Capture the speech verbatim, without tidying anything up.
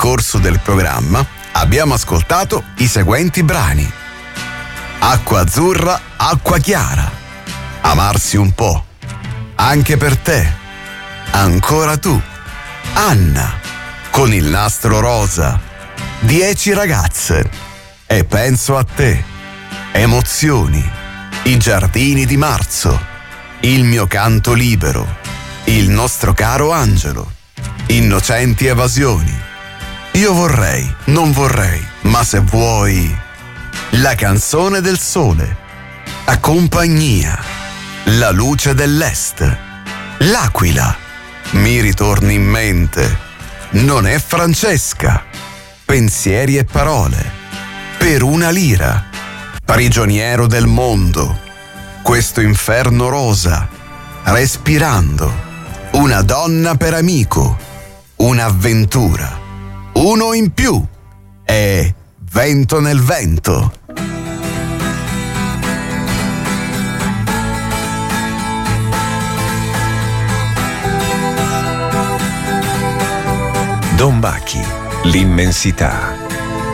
corso del programma abbiamo ascoltato i seguenti brani: Acqua azzurra, acqua chiara, Amarsi un po', Anche per te, Ancora tu, Anna, Con il nastro rosa, Dieci ragazze, E penso a te, Emozioni, I giardini di marzo, Il mio canto libero, Il nostro caro angelo, Innocenti evasioni, Io vorrei, non vorrei, ma se vuoi, La canzone del sole, A compagnia, La luce dell'est, L'aquila, Mi ritorni in mente, Non è Francesca, Pensieri e parole, Per una lira, Prigioniero del mondo, Questo inferno rosa, Respirando, Una donna per amico, Un'avventura, Uno in più e Vento nel vento. Don Bacchi, l'immensità.